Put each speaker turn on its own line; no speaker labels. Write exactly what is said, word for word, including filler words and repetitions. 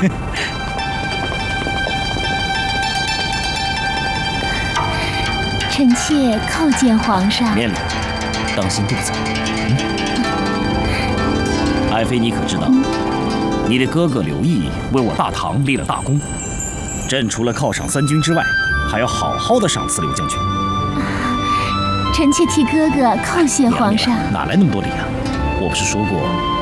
臣妾叩见皇上。
免礼，当心肚子。嗯、爱妃，你可知道，嗯、你的哥哥刘毅为我大唐立了大功，朕除了犒赏三军之外，还要好好的赏赐刘将军。
啊、臣妾替哥哥叩谢皇上。
哪来那么多礼啊？我不是说过，